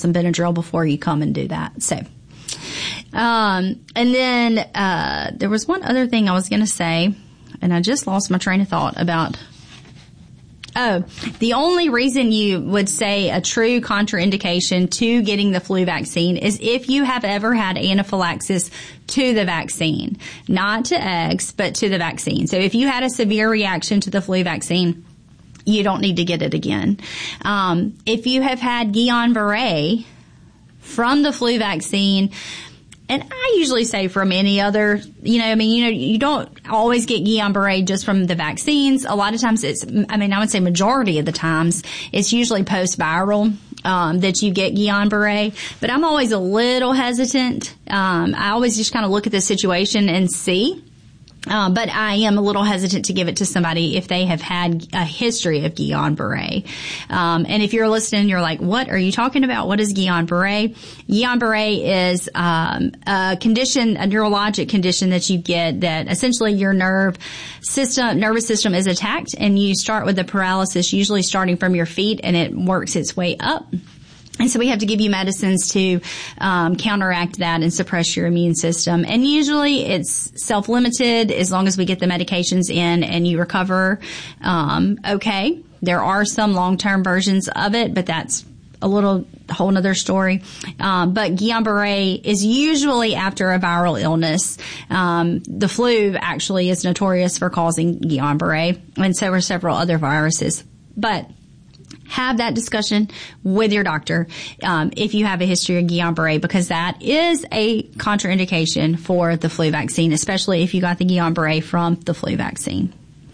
some Benadryl before you come and do that. So, and then, there was one other thing I was going to say, and I just lost my train of thought about. Oh, the only reason you would say a true contraindication to getting the flu vaccine is if you have ever had anaphylaxis to the vaccine, not to eggs, but to the vaccine. So if you had a severe reaction to the flu vaccine, you don't need to get it again. If you have had Guillain-Barré from the flu vaccine, and I usually say from any other, you don't always get Guillain-Barré just from the vaccines. A lot of times I would say majority of the times, it's usually post-viral, that you get Guillain-Barré. But I'm always a little hesitant. I always just kind of look at the situation and see. But I am a little hesitant to give it to somebody if they have had a history of Guillain-Barré. And if you're listening, you're like, what are you talking about? What is Guillain-Barré? Guillain-Barré is a condition, a neurologic condition that you get that essentially your nervous system is attacked, and you start with the paralysis, usually starting from your feet, and it works its way up. And so we have to give you medicines to counteract that and suppress your immune system. And usually it's self-limited as long as we get the medications in and you recover okay. There are some long-term versions of it, but that's a whole nother story. But Guillain-Barré is usually after a viral illness. The flu actually is notorious for causing Guillain-Barré, and so are several other viruses. But have that discussion with your doctor if you have a history of Guillain-Barré, because that is a contraindication for the flu vaccine, especially if you got the Guillain-Barré from the flu vaccine.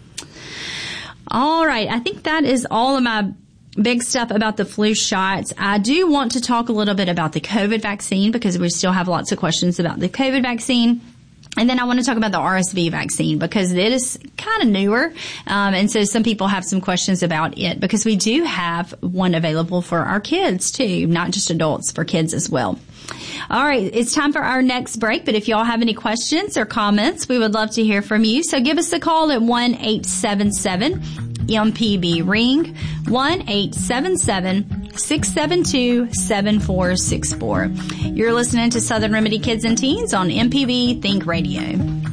All right. I think that is all of my big stuff about the flu shots. I do want to talk a little bit about the COVID vaccine because we still have lots of questions about the COVID vaccine. And then I want to talk about the RSV vaccine because it is kind of newer. And so some people have some questions about it because we do have one available for our kids too, not just adults, for kids as well. All right. It's time for our next break. But if y'all have any questions or comments, we would love to hear from you. So give us a call at 1-877-MPB-RING, 1-877-672-7464. You're listening to Southern Remedy Kids and Teens on MPB Think Radio.